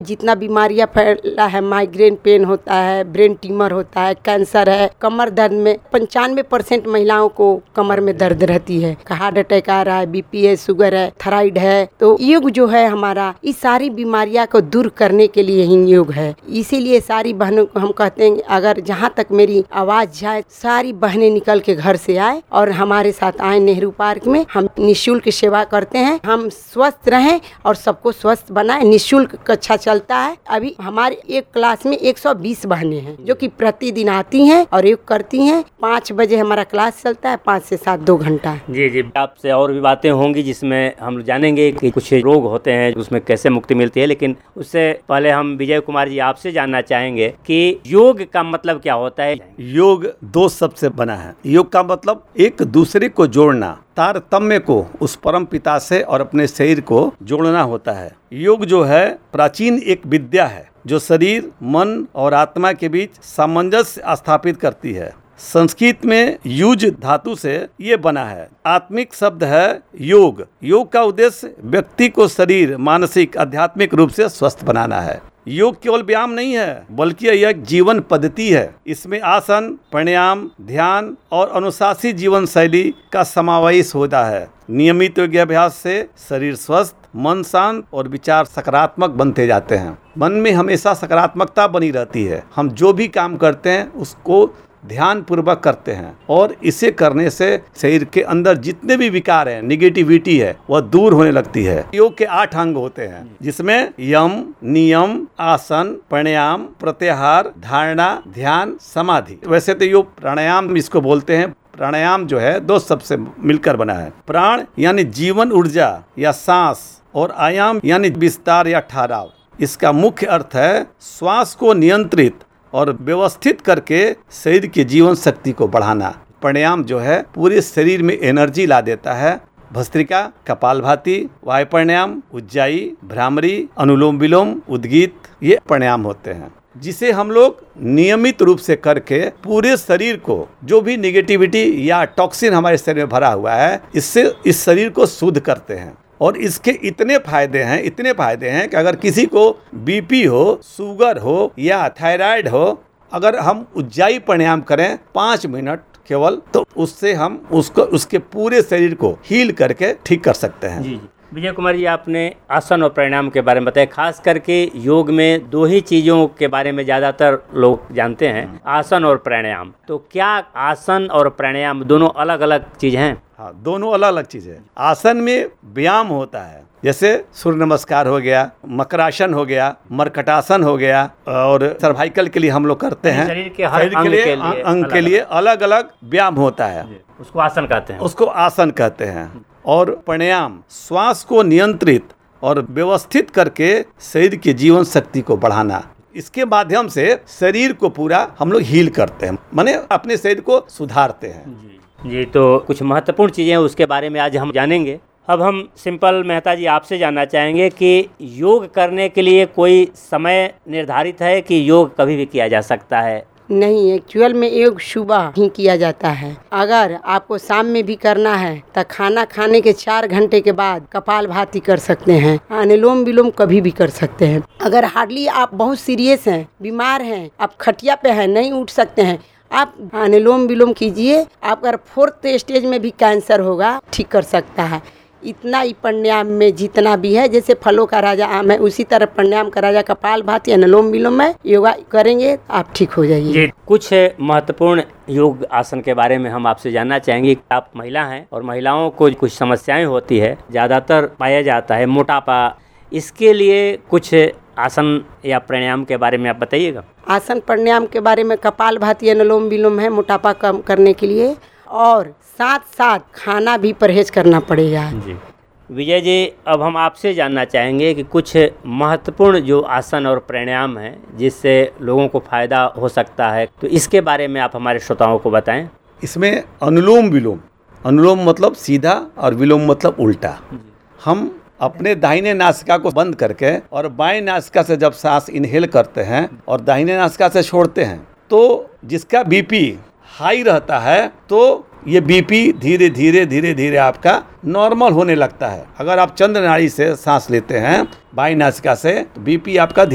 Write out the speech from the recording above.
जितना बीमारियां फैला है, माइग्रेन पेन होता है, ब्रेन ट्यूमर होता है, कैंसर है, कमर दर्द में 95% महिलाओं को कमर में दर्द रहती है, हार्ट अटैक आ रहा है, बीपी है, शुगर है, थायराइड है। तो योग जो है हमारा इस सारी बीमारियां को दूर करने के लिए ही योग है। इसीलिए सारी बहनों को हम कहते हैं अगर जहाँ तक मेरी आवाज जाए सारी बहनें निकल के घर से आए और हमारे साथ आए नेहरू पार्क में। हम निःशुल्क सेवा करते हैं, हम स्वस्थ रहें और सबको स्वस्थ बनाए। निःशुल्क कक्षा चलता है। अभी हमारे एक क्लास में 120 बहनें हैं जो कि प्रतिदिन आती हैं और योग करती हैं। 5 बजे हमारा क्लास चलता है, 5 से 7 2 घंटा। जी जी, आपसे और भी बातें होंगी जिसमें हम जानेंगे कि कुछ रोग होते हैं उसमें कैसे मुक्ति मिलती है, लेकिन उससे पहले हम विजय कुमार जी आपसे जानना चाहेंगे कि योग का मतलब क्या होता है। योग 2 शब्द से बना है। योग का मतलब एक दूसरे को जोड़ना, तारतम्य को उस परम पिता से और अपने शरीर को जोड़ना होता है। योग जो है प्राचीन एक विद्या है जो शरीर, मन और आत्मा के बीच सामंजस्य स्थापित करती है। संस्कृत में युज धातु से ये बना है। आत्मिक शब्द है योग। योग का उद्देश्य व्यक्ति को शरीर, मानसिक, आध्यात्मिक रूप से स्वस्थ बनाना है। योग केवल व्यायाम नहीं है बल्कि यह एक जीवन पद्धति है। इसमें आसन, प्राणायाम, ध्यान और अनुशासित जीवन शैली का समावेश होता है। नियमित योग अभ्यास से शरीर स्वस्थ, मन शांत और विचार सकारात्मक बनते जाते हैं। मन में हमेशा सकारात्मकता बनी रहती है। हम जो भी काम करते हैं उसको ध्यान पूर्वक करते हैं और इसे करने से शरीर के अंदर जितने भी विकार हैं, निगेटिविटी है, वह दूर होने लगती है। योग के 8 अंग होते हैं जिसमें यम, नियम, आसन, प्राणायाम, प्रत्याहार, धारणा, ध्यान, समाधि। वैसे तो योग प्राणायाम इसको बोलते हैं। प्राणायाम जो है 2 शब्द से मिलकर बना है। प्राण यानी जीवन ऊर्जा या सांस और आयाम यानी विस्तार या ठहराव। इसका मुख्य अर्थ है श्वास को नियंत्रित और व्यवस्थित करके शरीर की जीवन शक्ति को बढ़ाना। प्राणायाम जो है पूरे शरीर में एनर्जी ला देता है। भस्त्रिका, कपालभाति, वायु प्राणायाम, उज्जाई, भ्रामरी, अनुलोम विलोम, उद्गीत, ये प्राणायाम होते हैं जिसे हम लोग नियमित रूप से करके पूरे शरीर को, जो भी निगेटिविटी या टॉक्सिन हमारे शरीर में भरा हुआ है, इससे इस शरीर को शुद्ध करते हैं। और इसके इतने फायदे हैं कि अगर किसी को बीपी हो, शुगर हो या थायराइड हो, अगर हम उज्जाई प्राणायाम करें 5 मिनट केवल, तो उससे हम उसके पूरे शरीर को हील करके ठीक कर सकते हैं। जी। विजय कुमार जी, आपने आसन और प्राणायाम के बारे में बताया। खास करके योग में 2 ही चीज़ों के बारे में ज़्यादातर लोग जानते हैं, आसन और प्राणायाम। तो क्या आसन और प्राणायाम दोनों अलग अलग चीज़ हैं? हाँ, दोनों अलग अलग चीज़ है। आसन में व्यायाम होता है, जैसे सूर्य नमस्कार हो गया, मकरासन हो गया, मरकटासन हो गया, और सर्वाइकल के लिए हम लोग करते हैं। शरीर के हर अंग के लिए अलग अलग व्यायाम होता है। उसको आसन कहते हैं। उसको आसन कहते हैं। और प्राणायाम श्वास को नियंत्रित और व्यवस्थित करके शरीर की जीवन शक्ति को बढ़ाना। इसके माध्यम से शरीर को पूरा हम लोग हील करते हैं, माने अपने शरीर को सुधारते हैं। जी, तो कुछ महत्वपूर्ण चीज़ें हैं उसके बारे में आज हम जानेंगे। अब हम सिंपल मेहता जी आपसे जानना चाहेंगे कि योग करने के लिए कोई समय निर्धारित है कि योग कभी भी किया जा सकता है? नहीं, एक्चुअल में योग सुबह ही किया जाता है। अगर आपको शाम में भी करना है तो खाना खाने के 4 घंटे के बाद कपालभाति कर सकते हैं। अनुलोम विलोम कभी भी कर सकते हैं। अगर हार्डली आप बहुत सीरियस हैं, बीमार हैं, आप खटिया पे हैं, नहीं उठ सकते हैं, आप अनुलोम विलोम कीजिए। आप अगर 4th स्टेज में भी कैंसर होगा, ठीक कर सकता है। इतना ही प्राणायाम में जितना भी है, जैसे फलों का राजा आम है, उसी तरह प्राणायाम का राजा कपालभाति, अनुलोम विलोम में योगा करेंगे आप ठीक हो जाइए। कुछ महत्वपूर्ण योग आसन के बारे में हम आपसे जानना चाहेंगे। आप महिला हैं और महिलाओं को कुछ समस्याएं होती है, ज़्यादातर पाया जाता है मोटापा। इसके लिए कुछ आसन या प्राणायाम के बारे में आप बताइएगा। आसन प्राणायाम के बारे में कपालभाति, अनुलोम विलोम है मोटापा कम करने के लिए, और साथ साथ खाना भी परहेज करना पड़ेगा। जी विजय जी, अब हम आपसे जानना चाहेंगे कि कुछ महत्वपूर्ण जो आसन और प्राणायाम हैं जिससे लोगों को फ़ायदा हो सकता है, तो इसके बारे में आप हमारे श्रोताओं को बताएं। इसमें अनुलोम विलोम, अनुलोम मतलब सीधा और विलोम मतलब उल्टा। हम अपने दाहिने नासिका को बंद करके और बाएं नासिका से जब सांस इनहेल करते हैं और दाहिने नासिका से छोड़ते हैं, तो जिसका बीपी हाई रहता है तो ये बीपी धीरे धीरे आपका नॉर्मल होने लगता है। अगर आप चंद्र नाड़ी से सांस लेते हैं बाईं नासिका से, तो बीपी आपका